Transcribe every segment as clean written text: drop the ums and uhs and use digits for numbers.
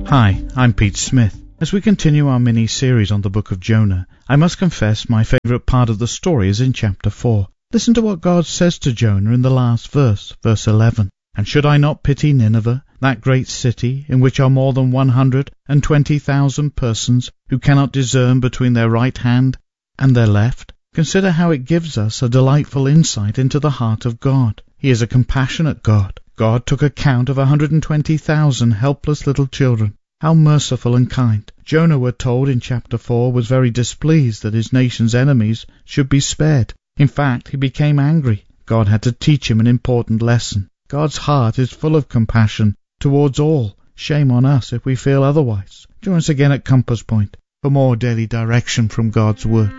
Hi, I'm Pete Smith. As we continue our mini-series on the book of Jonah, I must confess my favourite part of the story is in chapter 4. Listen to what God says to Jonah in the last verse, verse 11. And should I not pity Nineveh, that great city, in which are more than 120,000 persons who cannot discern between their right hand and their left? Consider how it gives us a delightful insight into the heart of God. He is a compassionate God. God took account of 120,000 helpless little children. How merciful and kind. Jonah, we're told in chapter 4, was very displeased that his nation's enemies should be spared. In fact, he became angry. God had to teach him an important lesson. God's heart is full of compassion towards all. Shame on us if we feel otherwise. Join us again at Compass Point for more daily direction from God's Word.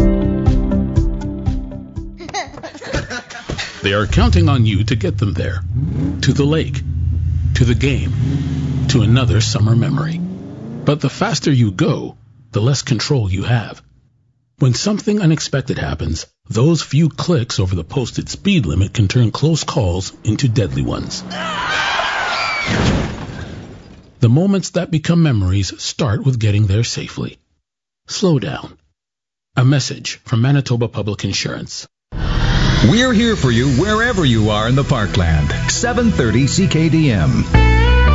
They are counting on you to get them there. To the lake. To the game. To another summer memory. But the faster you go, the less control you have. When something unexpected happens, those few clicks over the posted speed limit can turn close calls into deadly ones. The moments that become memories start with getting there safely. Slow down. A message from Manitoba Public Insurance. We're here for you wherever you are in the Parkland. 730 CKDM.